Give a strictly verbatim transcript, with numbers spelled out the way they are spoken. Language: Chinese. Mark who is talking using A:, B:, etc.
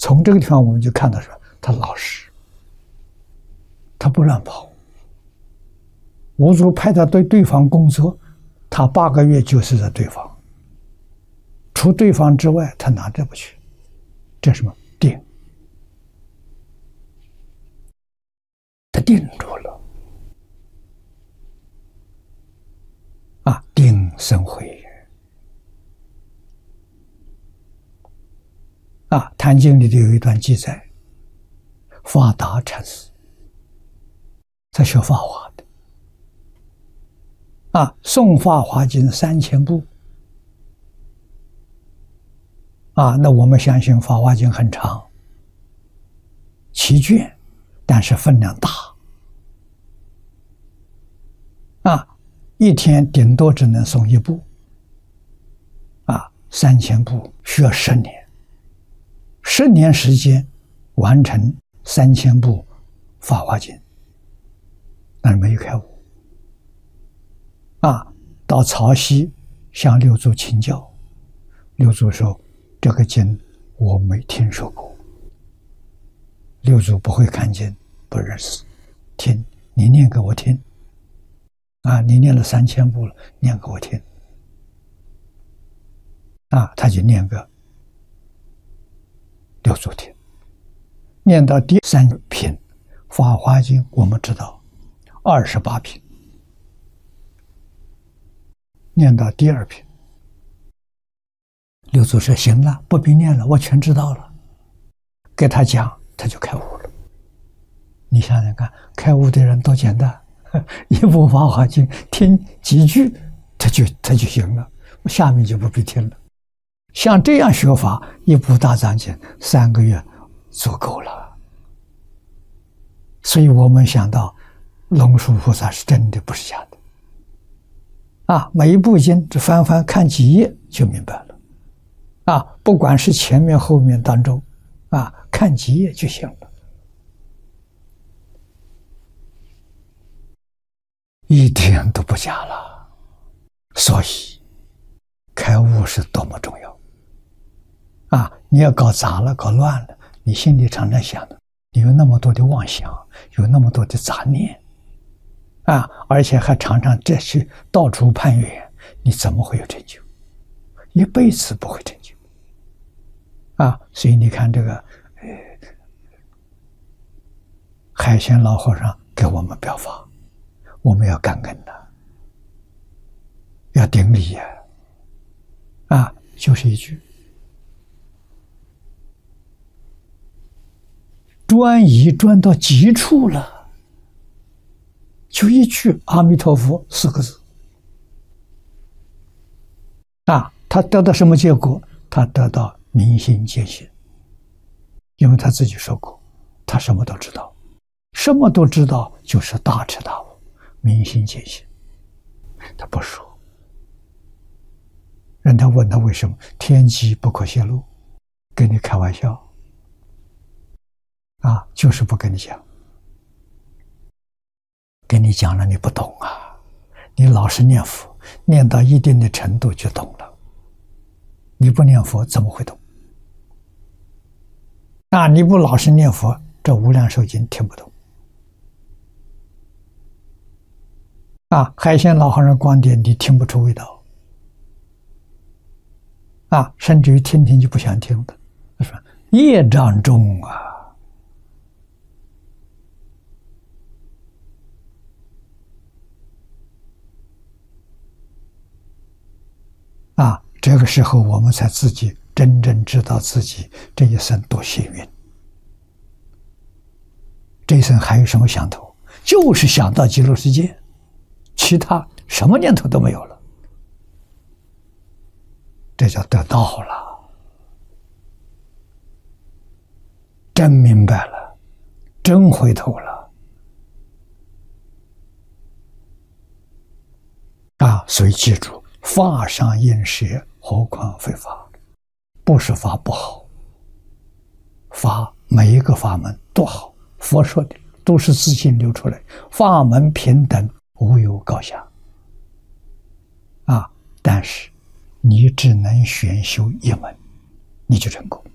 A: 从这个地方我们就看到说，他老实，他不乱跑。五祖派他对对方工作，他八个月就是在对方，除对方之外，他哪里不去？这是什么？定，他定住了。啊，定生慧。啊，《坛经》里头有一段记载，法达禅师在学法华的，啊，诵《法华经》三千部，啊，那我们相信《法华经》很长，七卷，但是分量大，啊，一天顶多只能诵一部，啊，三千部需要十年。十年时间完成三千部《法华经》，但是没有开悟。啊，到曹溪向六祖请教，六祖说：“这个经我没听说过。”六祖不会看经，不认识，听你念给我听。啊，你念了三千部了，念给我听。啊，他就念个。六祖听，念到第三品《法华经》，我们知道二十八品，念到第二品，六祖说：“行了，不必念了，我全知道了。”给他讲，他就开悟了。你想想看，开悟的人多简单，一部《法华经》听几句，他就他就行了，下面就不必听了。像这样学法，一部大藏经三个月足够了。所以我们想到龙树菩萨是真的，不是假的。啊，每一部经只翻翻看几页就明白了。啊，不管是前面后面当中，啊，看几页就行了，一点都不假了。所以开悟是多么重要。啊，你要搞杂了，搞乱了，你心里常常想的，你有那么多的妄想，有那么多的杂念，啊，而且还常常这去到处攀缘，你怎么会有成就？一辈子不会成就。啊，所以你看这个，呃，海鲜老和尚给我们表法，我们要感恩的，要顶礼呀，啊，就是一句。专一专到极处了，就一句阿弥陀佛四个字，啊，他得到什么结果？他得到明心见性，因为他自己说过，他什么都知道，什么都知道就是大彻大悟，明心见性。他不说，人家问他为什么，天机不可泄露，跟你开玩笑。啊，就是不跟你讲，跟你讲了你不懂啊，你老是念佛，念到一定的程度就懂了，你不念佛怎么会懂？啊，你不老是念佛，这无量寿经听不懂。啊，海鲜老和尚光点你听不出味道，啊，甚至于听听就不想听的，他说业障重啊。啊，这个时候我们才自己真正知道自己这一生多幸运。这一生还有什么想头？就是想到极乐世界，其他什么念头都没有了。这叫得道了，真明白了，真回头了。啊，所以记住。法上应舍，何况非法？不是法不好，法每一个法门都好，佛说的都是自信流出来，法门平等，无有高下。啊，但是你只能选修一门，你就成功。